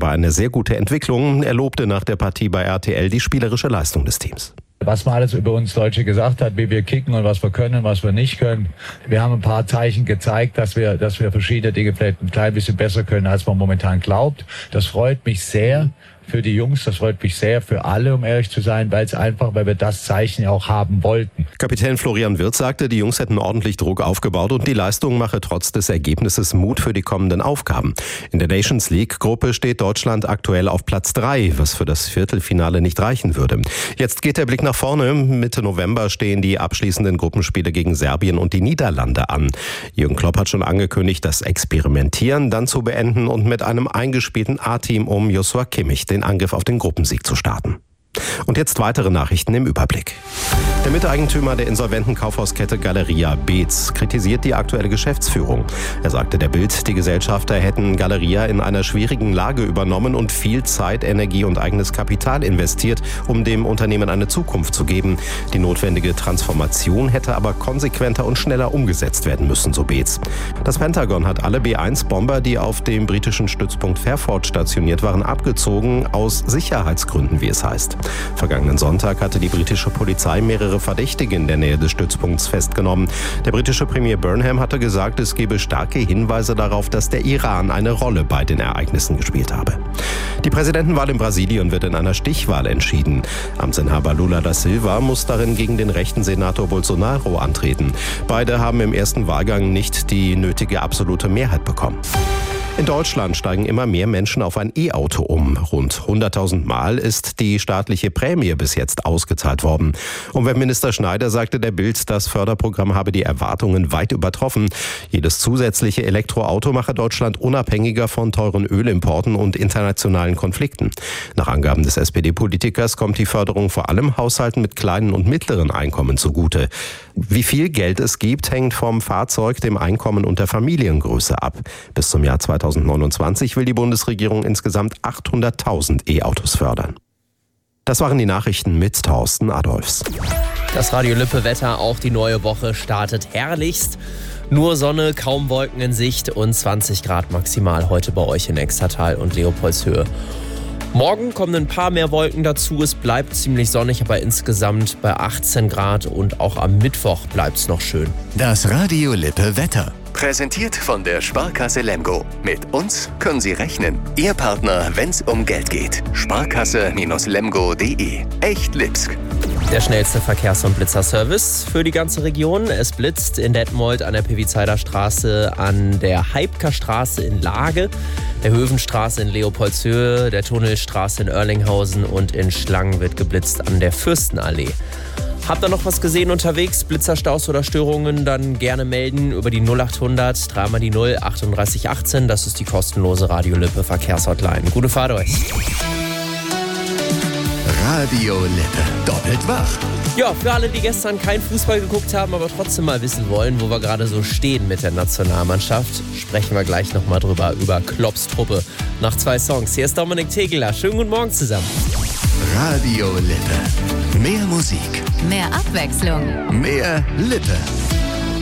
aber eine sehr gute Entwicklung. Er lobte nach der Partie bei RTL die spielerische Leistung des Teams. Was man alles über uns Deutsche gesagt hat, wie wir kicken und was wir können und was wir nicht können. Wir haben ein paar Zeichen gezeigt, dass wir verschiedene Dinge vielleicht ein klein bisschen besser können, als man momentan glaubt. Das freut mich sehr für die Jungs, das freut mich sehr für alle, um ehrlich zu sein, weil wir das Zeichen auch haben wollten. Kapitän Florian Wirtz sagte, die Jungs hätten ordentlich Druck aufgebaut und die Leistung mache trotz des Ergebnisses Mut für die kommenden Aufgaben. In der Nations League-Gruppe steht Deutschland aktuell auf Platz 3, was für das Viertelfinale nicht reichen würde. Jetzt geht der Blick nach vorne. Mitte November stehen die abschließenden Gruppenspiele gegen Serbien und die Niederlande an. Jürgen Klopp hat schon angekündigt, das Experimentieren dann zu beenden und mit einem eingespielten A-Team um Joshua Kimmich den Angriff auf den Gruppensieg zu starten. Und jetzt weitere Nachrichten im Überblick. Der Miteigentümer der insolventen Kaufhauskette Galeria, Beetz, kritisiert die aktuelle Geschäftsführung. Er sagte der Bild, die Gesellschafter hätten Galeria in einer schwierigen Lage übernommen und viel Zeit, Energie und eigenes Kapital investiert, um dem Unternehmen eine Zukunft zu geben. Die notwendige Transformation hätte aber konsequenter und schneller umgesetzt werden müssen, so Beetz. Das Pentagon hat alle B-1-Bomber, die auf dem britischen Stützpunkt Fairford stationiert waren, abgezogen, aus Sicherheitsgründen, wie es heißt. Vergangenen Sonntag hatte die britische Polizei mehrere Verdächtige in der Nähe des Stützpunkts festgenommen. Der britische Premier Burnham hatte gesagt, es gebe starke Hinweise darauf, dass der Iran eine Rolle bei den Ereignissen gespielt habe. Die Präsidentenwahl in Brasilien wird in einer Stichwahl entschieden. Amtsinhaber Lula da Silva muss darin gegen den rechten Senator Bolsonaro antreten. Beide haben im ersten Wahlgang nicht die nötige absolute Mehrheit bekommen. In Deutschland steigen immer mehr Menschen auf ein E-Auto um. Rund 100.000 Mal ist die staatliche Prämie bis jetzt ausgezahlt worden. Umweltminister Schneider sagte der Bild, das Förderprogramm habe die Erwartungen weit übertroffen. Jedes zusätzliche Elektroauto mache Deutschland unabhängiger von teuren Ölimporten und internationalen Konflikten. Nach Angaben des SPD-Politikers kommt die Förderung vor allem Haushalten mit kleinen und mittleren Einkommen zugute. Wie viel Geld es gibt, hängt vom Fahrzeug, dem Einkommen und der Familiengröße ab. Bis zum Jahr 2029 will die Bundesregierung insgesamt 800.000 E-Autos fördern. Das waren die Nachrichten mit Thorsten Adolfs. Das Radio Lippe Wetter, auch die neue Woche startet herrlichst. Nur Sonne, kaum Wolken in Sicht und 20 Grad maximal heute bei euch in Extertal und Leopoldshöhe. Morgen kommen ein paar mehr Wolken dazu. Es bleibt ziemlich sonnig, aber insgesamt bei 18 Grad und auch am Mittwoch bleibt es noch schön. Das Radio Lippe Wetter. Präsentiert von der Sparkasse Lemgo. Mit uns können Sie rechnen. Ihr Partner, wenn es um Geld geht. Sparkasse-lemgo.de. Echt Lipsk. Der schnellste Verkehrs- und Blitzerservice für die ganze Region. Es blitzt in Detmold an der Piwizeider Straße, an der Heibker Straße in Lage, der Hövenstraße in Leopoldshöhe, der Tunnelstraße in Oerlinghausen und in Schlangen wird geblitzt an der Fürstenallee. Habt ihr noch was gesehen unterwegs? Blitzerstaus oder Störungen? Dann gerne melden über die 0800 3 mal die 0 38 18. Das ist die kostenlose Radio Lippe Verkehrshotline. Gute Fahrt euch. Radio Lippe. Doppelt wach. Ja, für alle, die gestern kein Fußball geguckt haben, aber trotzdem mal wissen wollen, wo wir gerade so stehen mit der Nationalmannschaft, sprechen wir gleich nochmal drüber, über Klopps Truppe. Nach 2 Songs. Hier ist Dominik Tegeler. Schönen guten Morgen zusammen. Radio Lippe. Mehr Musik. Mehr Abwechslung. Mehr Lippe.